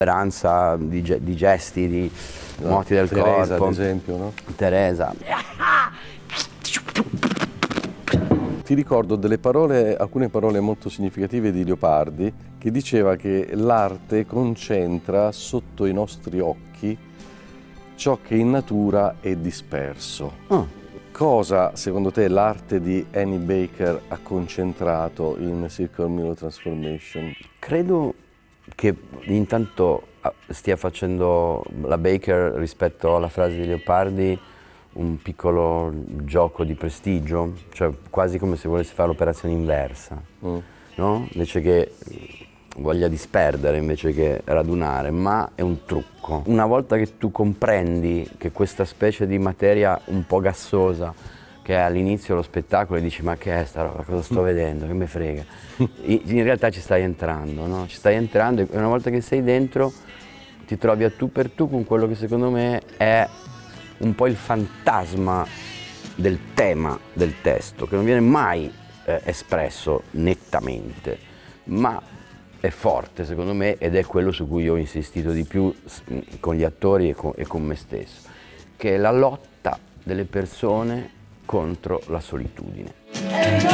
speranza, di gesti, di moti del Teresa, corpo. ad esempio, no? Teresa. Ti ricordo delle parole, alcune parole molto significative di Leopardi, che diceva che l'arte concentra sotto i nostri occhi ciò che in natura è disperso. Oh. Cosa, secondo te, l'arte di Annie Baker ha concentrato in Circle Mirror Transformation? Credo che intanto stia facendo la Baker rispetto alla frase di Leopardi un piccolo gioco di prestigio, cioè quasi come se volesse fare l'operazione inversa, no? Invece che voglia disperdere, invece che radunare, ma è un trucco. Una volta che tu comprendi che questa specie di materia un po' gassosa che è all'inizio dello spettacolo e dici ma che è sta roba, cosa sto vedendo, che me frega, in realtà ci stai entrando, no? Ci stai entrando e una volta che sei dentro ti trovi a tu per tu con quello che secondo me è un po' il fantasma del tema del testo, che non viene mai espresso nettamente, ma è forte secondo me ed è quello su cui io ho insistito di più con gli attori e con me stesso, che è la lotta delle persone contro la solitudine.